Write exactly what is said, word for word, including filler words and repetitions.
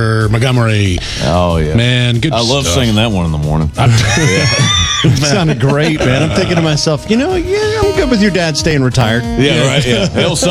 Montgomery. Oh, yeah. Man, good I love stuff. singing that one in the morning. It sounded great, man. I'm thinking to myself, you know, yeah, I'm good with your dad staying retired. Yeah, right. Yeah. Hell,